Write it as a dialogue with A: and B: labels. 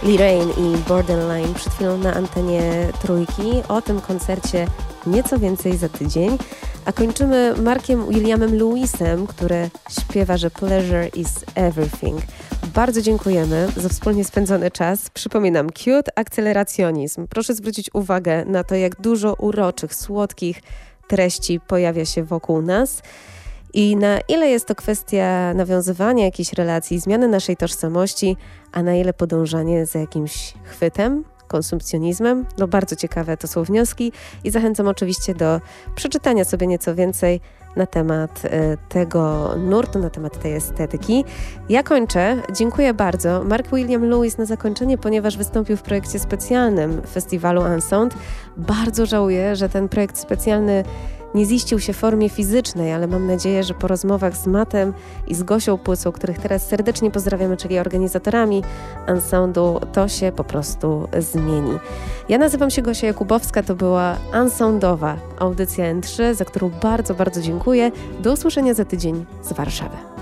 A: Lee Rain i Borderline przed chwilą na antenie Trójki. O tym koncercie nieco więcej za tydzień. A kończymy Markiem Williamem Lewisem, który śpiewa, że pleasure is everything. Bardzo dziękujemy za wspólnie spędzony czas. Przypominam, cute akceleracjonizm. Proszę zwrócić uwagę na to, jak dużo uroczych, słodkich treści pojawia się wokół nas i na ile jest to kwestia nawiązywania jakiejś relacji, zmiany naszej tożsamości, a na ile podążanie za jakimś chwytem, konsumpcjonizmem. No bardzo ciekawe to są wnioski i zachęcam oczywiście do przeczytania sobie nieco więcej na temat tego nurtu, na temat tej estetyki. Ja kończę. Dziękuję bardzo. Mark William Lewis na zakończenie, ponieważ wystąpił w projekcie specjalnym festiwalu Unsound. Bardzo żałuję, że ten projekt specjalny nie ziścił się w formie fizycznej, ale mam nadzieję, że po rozmowach z Mattem i z Gosią Płycą, których teraz serdecznie pozdrawiamy, czyli organizatorami Unsoundu, to się po prostu zmieni. Ja nazywam się Gosia Jakubowska, to była Unsoundowa audycja N3, za którą bardzo, bardzo dziękuję. Do usłyszenia za tydzień z Warszawy.